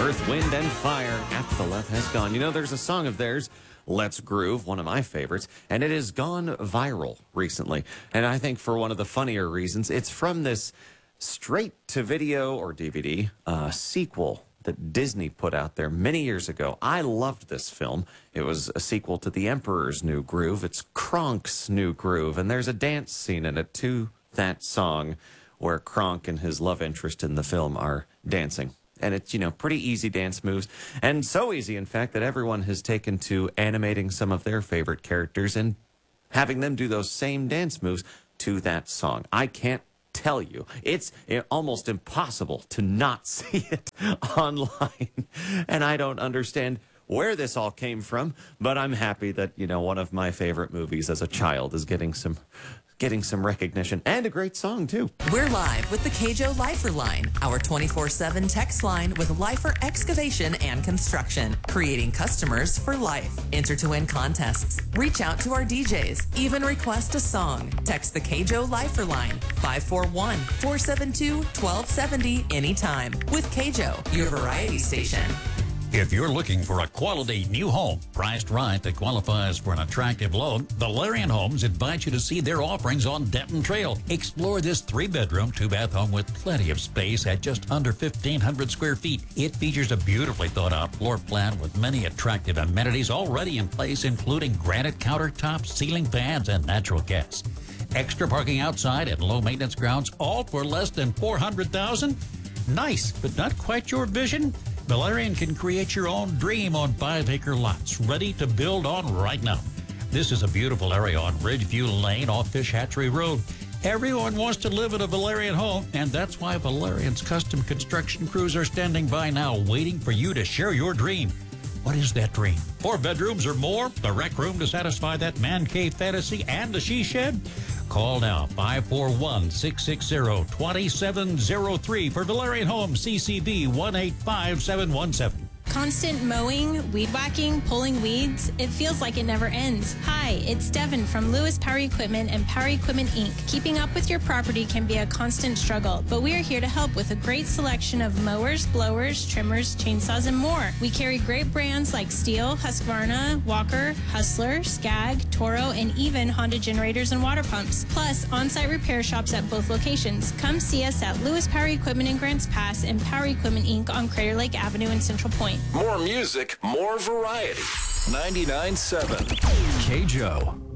Earth, Wind, and Fire, After the Love Has Gone. You know, there's a song of theirs, Let's Groove, one of my favorites, and it has gone viral recently. And I think for one of the funnier reasons, it's from this straight-to-video or DVD sequel that Disney put out there many years ago. I loved this film. It was a sequel to The Emperor's New Groove. It's Kronk's New Groove, and there's a dance scene in it to that song where Kronk and his love interest in the film are dancing. And it's, you know, pretty easy dance moves. And so easy, in fact, that everyone has taken to animating some of their favorite characters and having them do those same dance moves to that song. I can't tell you. It's almost impossible to not see it online. And I don't understand where this all came from, but I'm happy that, you know, one of my favorite movies as a child is getting some recognition, and a great song, too. We're live with the KJO Lifer Line, our 24/7 text line with Lifer Excavation and Construction, creating customers for life. Enter to win contests, reach out to our DJs, even request a song. Text the KJO Lifer Line, 541-472-1270 anytime. With KJO, your variety station. If you're looking for a quality new home priced right that qualifies for an attractive loan, Valerian Homes invites you to see their offerings on Denton Trail. Explore this 3-bedroom, 2-bath home with plenty of space at just under 1,500 square feet. It features a beautifully thought-out floor plan with many attractive amenities already in place, including granite countertops, ceiling fans, and natural gas. Extra parking outside and low-maintenance grounds, all for less than $400,000. Nice, but not quite your vision? Valerian can create your own dream on 5-acre lots, ready to build on right now. This is a beautiful area on Ridgeview Lane off Fish Hatchery Road. Everyone wants to live in a Valerian home, and that's why Valerian's custom construction crews are standing by now, waiting for you to share your dream. What is that dream? 4 bedrooms or more? The rec room to satisfy that man cave fantasy and the she shed? Call now, 541-660-2703 for Valerian Homes, CCV 185717. Constant mowing, weed whacking, pulling weeds, it feels like it never ends. Hi, it's Devin from Lewis Power Equipment and Power Equipment Inc. Keeping up with your property can be a constant struggle, but we are here to help with a great selection of mowers, blowers, trimmers, chainsaws, and more. We carry great brands like Steel, Husqvarna, Walker, Hustler, Skag, Toro, and even Honda generators and water pumps. Plus, on-site repair shops at both locations. Come see us at Lewis Power Equipment in Grants Pass and Power Equipment Inc. on Crater Lake Avenue in Central Point. More music, more variety. 99.7 KJO.